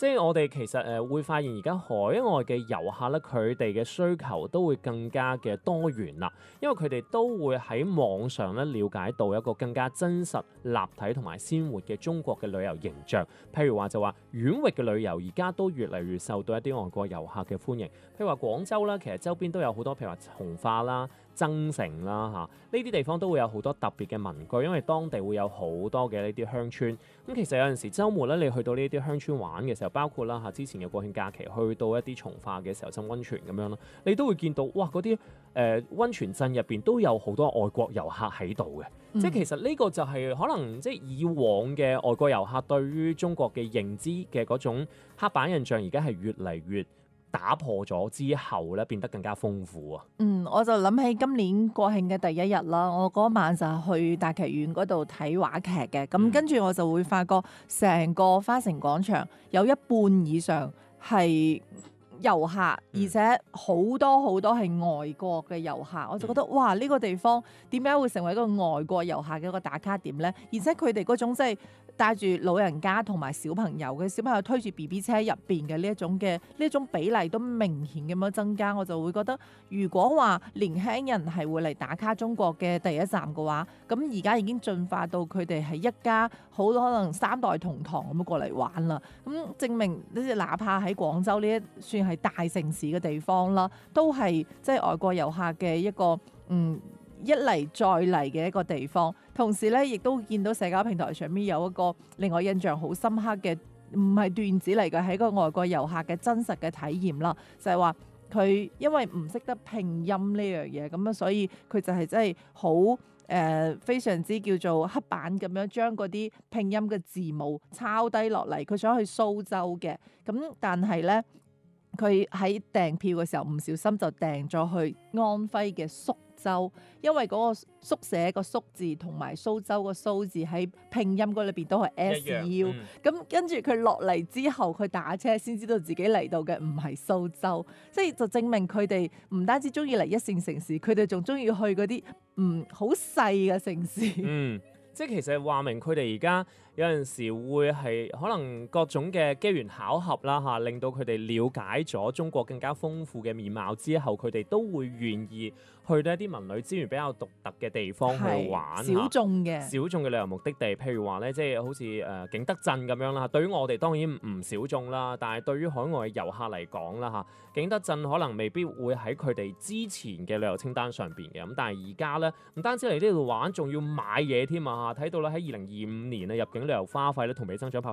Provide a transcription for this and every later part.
即係我哋其實會發現而家海外嘅遊客咧，佢哋嘅需求都會更加嘅多元啦，因為佢哋都會喺網上咧了解到一個更加真實、立體同埋鮮活嘅中國嘅旅遊形象。譬如話就話縣域嘅旅遊而家都越嚟越受到一啲外國遊客嘅歡迎。譬如話廣州啦，其實周邊都有好多，譬如話從化啦、增城啦呢啲地方都會有好多特別嘅民居，因為當地會有好多嘅呢啲鄉村。咁其實有陣時週末咧，你去到呢啲鄉村玩嘅時候，包括啦之前嘅國慶假期去到一啲從化嘅時候浸溫泉咁樣啦，你都會見到哇嗰啲溫泉鎮入邊都有好多外國遊客喺度嘅。即係其實呢個就係可能即係以往嘅外國遊客對於中國嘅認知嘅嗰種刻板印象，而家係越嚟越打破咗之後咧，變得更加豐富啊！ 我就諗起今年國慶嘅第一日啦，我嗰晚就去大劇院嗰度睇話劇嘅，咁跟住我就會發覺成個花城廣場有一半以上係遊客，而且好多好多係外國嘅遊客，我就覺得哇！呢個地方點解會成為一個外國遊客嘅一個打卡點呢？而且佢哋嗰種即係帶住老人家同埋小朋友嘅，小朋友推住 BB 車入邊嘅呢一種比例都明顯咁樣增加，我就會覺得如果話年輕人係會嚟打卡中國嘅第一站嘅話，咁而家已經進化到佢哋係一家好可能三代同堂咁樣過嚟玩啦。咁證明哪怕喺廣州呢一算係大城市嘅地方啦，都係即係外國遊客嘅一個一嚟再嚟嘅一個地方。同時咧，亦都見到社交平台上面有一個令我印象好深刻嘅，唔係段子嚟嘅，係一個外國遊客嘅真實嘅體驗啦。就係話佢因為唔識得拼音呢樣嘢，咁樣所以佢就係真係好非常之叫做黑板咁樣將嗰啲拼音嘅字母抄低落嚟。佢想去蘇州嘅，咁但係咧佢喺訂票嘅時候唔小心就訂咗去安徽嘅宿州，因為嗰個宿舍個宿字同埋蘇州個蘇字喺拼音嗰裏邊都係 SU，咁跟住佢落嚟之後，佢打車先知道自己嚟到嘅唔係蘇州，即係就證明佢哋唔單止中意嚟一線城市，佢哋仲中意去嗰啲好細嘅城市。 即係其實話明佢哋而家有陣時會係可能各種嘅機緣巧合啦令到佢哋了解咗中國更加豐富嘅面貌之後，佢哋都會願意去到一啲文旅資源比較獨特嘅地方去玩小眾嘅旅遊目的地。譬如話咧，即係好似景德鎮咁樣啦。對於我哋當然唔小眾啦，但係對於海外遊客嚟講啦景德鎮可能未必會喺佢哋之前嘅旅遊清單上邊嘅。咁但係而家咧唔單止嚟呢度玩，仲要買嘢添啊！睇到咧喺2025年入境旅遊花費咧同比增長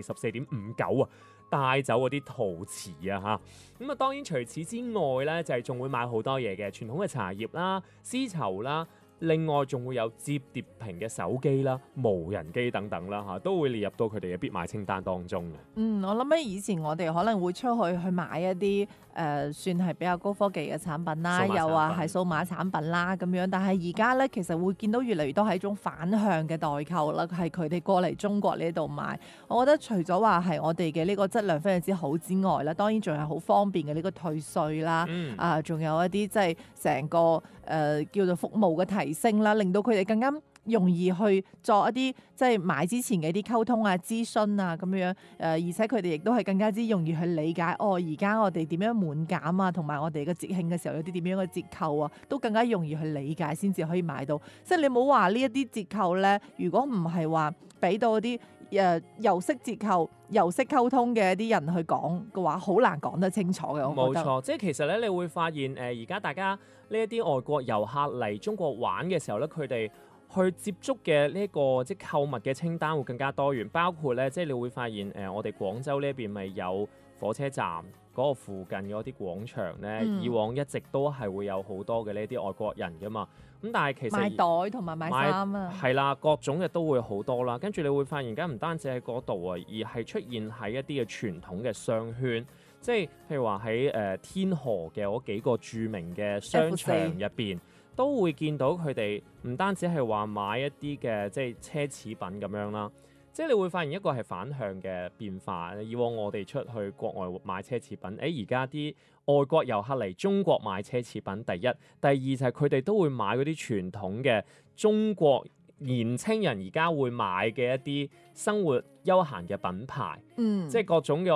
44.59%啊，帶走嗰啲陶瓷啊咁當然除此之外咧，就係仲會買好多嘢嘅，傳統嘅茶葉啦、絲綢啦。另外仲會有摺疊屏嘅手機啦、無人機等等啦都會列入到佢哋嘅必買清單當中嘅。 我諗起以前我哋可能會出去買一啲算係比較高科技嘅產品啦，又話係數碼產品啦咁樣。但係而家咧，其實會見到越嚟越多係一種反向嘅代購啦，係佢哋過嚟中國呢度買。我覺得除咗話係我哋嘅呢個質量非常之好之外啦，當然仲係好方便嘅呢個退稅啦，仲有一啲即係成個叫做服務嘅提升啦，令到佢哋更加容易去作一啲即係買之前嘅一啲溝通啊、諮詢啊咁樣而且佢哋亦都係更加之容易去理解而家我哋點樣滿減啊，同埋我哋嘅節慶嘅時候有啲點樣嘅折扣啊，都更加容易去理解先至可以買到。即係你冇話呢一啲折扣咧，如果唔係話俾到啲又識折扣又識溝通嘅一啲人去講嘅話，好難講得清楚嘅。我覺得冇錯，即係其實咧，你會發現而家大家呢一啲外國遊客嚟中國玩嘅時候咧，佢哋去接觸嘅呢個即係購物嘅清單會更加多元，包括咧即係你會發現我哋廣州呢一邊咪有火車站嗰個附近嗰啲廣場咧，以往一直都係會有好多嘅呢啲外國人噶嘛。咁但係其實買袋同埋買衫啊， 係啦，各種嘅都會好多啦。跟住你會發現而家唔單止喺嗰度啊，而係出現喺一啲嘅傳統嘅商圈，即係譬如話喺天河嘅嗰幾個著名嘅商場入邊，都會見到佢哋唔單止係話買一啲嘅即係奢侈品咁樣啦。即係你會發現一個係反向嘅變化。以往我哋出去國外買奢侈品，而家啲外國遊客嚟中國買奢侈品，第一，第二就係佢哋都會買嗰啲傳統嘅中國年青人而家會買嘅一啲生活休閒嘅品牌，即係各種嘅。